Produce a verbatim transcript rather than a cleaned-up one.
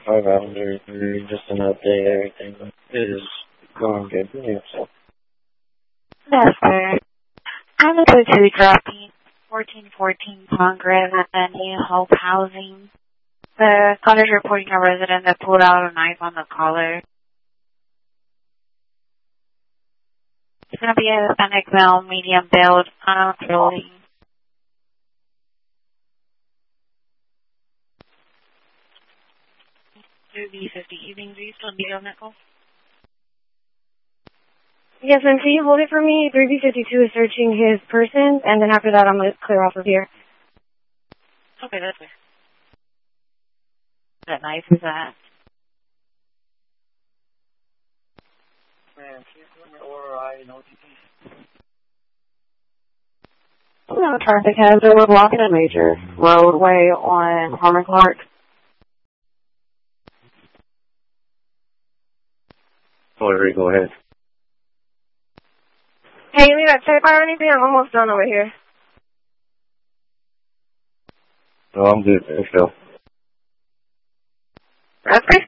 five hours or just an update. Everything is going good. Yeah, so. That's fair. I'm a go to dropping fourteen fourteen Congress at the New Hope Housing. The caller is reporting a resident that pulled out a knife on the caller. It's going to be a Hispanic male, medium build, unappealing. two B fifty evenings, are you still be on that call? Yes, and can you hold it for me? three B fifty-two is searching his person, and then after that I'm going to clear off of here. Okay, that's fair. That knife is that? Man, or I know what you think. No traffic hazard. We're blocking a major roadway on Harmon Clark. Larry, go ahead. Hey, you need that tape or anything? I'm almost done over here. No, I'm good. Let's go. Okay.